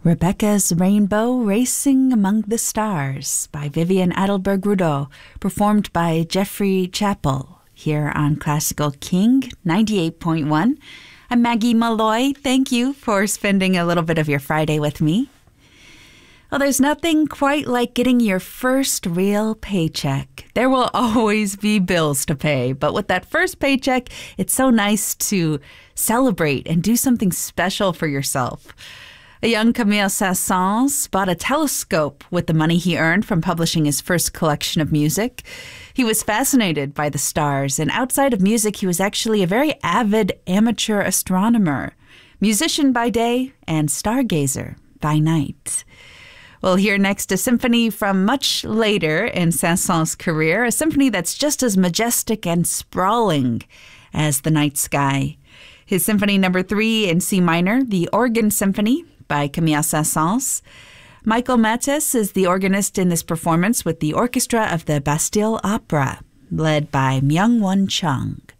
Rebecca's Rainbow Racing Among the Stars by Vivian Adelberg-Rudot, performed by Jeffrey Chappell, here on Classical King 98.1. I'm Maggie Malloy. Thank you for spending a little bit of your Friday with me. Well, there's nothing quite like getting your first real paycheck. There will always be bills to pay, but with that first paycheck, it's so nice to celebrate and do something special for yourself. A young Camille Saint-Saëns bought a telescope with the money he earned from publishing his first collection of music. He was fascinated by the stars, and outside of music, he was actually a very avid amateur astronomer, musician by day and stargazer by night. We'll hear next a symphony from much later in Saint-Saëns' career, a symphony that's just as majestic and sprawling as the night sky. His Symphony No. 3 in C minor, the Organ Symphony, by Camille Saint-Saëns. Michael Mattes is the organist in this performance with the orchestra of the Bastille Opera, led by Myung-Whun Chung.